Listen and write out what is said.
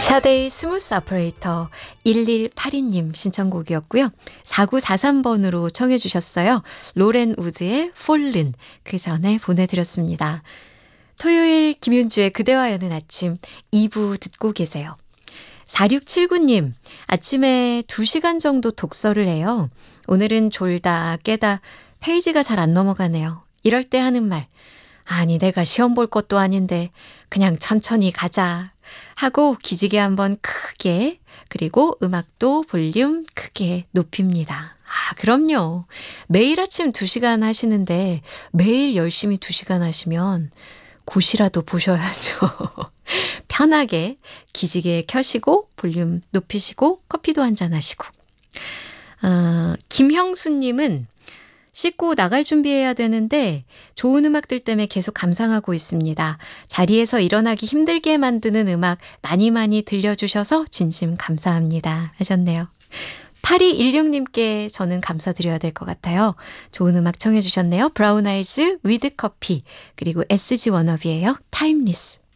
샤데이 스무스 아퍼레이터 1182님 신청곡이었고요. 4943번으로 청해 주셨어요. 로렌 우드의 폴른 그 전에 보내드렸습니다. 토요일 김윤주의 그대와 여는 아침 2부 듣고 계세요. 4679님 아침에 2시간 정도 독서를 해요. 오늘은 졸다 깨다 페이지가 잘 안 넘어가네요. 이럴 때 하는 말 아니 내가 시험 볼 것도 아닌데 그냥 천천히 가자 하고 기지개 한번 크게 그리고 음악도 볼륨 크게 높입니다. 아 그럼요. 매일 아침 2시간 하시는데 매일 열심히 2시간 하시면 곧이라도 보셔야죠. 편하게 기지개 켜시고 볼륨 높이시고 커피도 한잔 하시고. 김형수님은 씻고 나갈 준비해야 되는데 좋은 음악들 때문에 계속 감상하고 있습니다. 자리에서 일어나기 힘들게 만드는 음악 많이 많이 들려주셔서 진심 감사합니다 하셨네요. 8216님께 저는 감사드려야 될 것 같아요. 좋은 음악 청해 주셨네요. 브라운 아이즈 위드 커피 그리고 SG 워너비예요. 타임리스.